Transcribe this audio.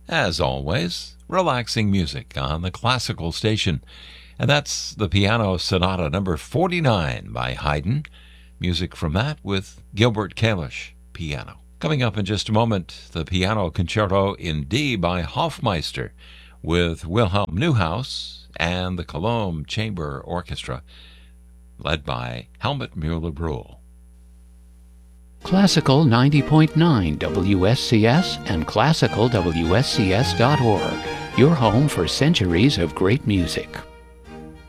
As always, relaxing music on the classical station. And that's the Piano Sonata number 49 by Haydn. Music from that with Gilbert Kalish, piano. Coming up in just a moment, the Piano Concerto in D by Hofmeister with Wilhelm Neuhaus and the Cologne Chamber Orchestra, led by Helmut Mueller-Brühl. Classical 90.9 WSCS and classicalwscs.org, your home for centuries of great music.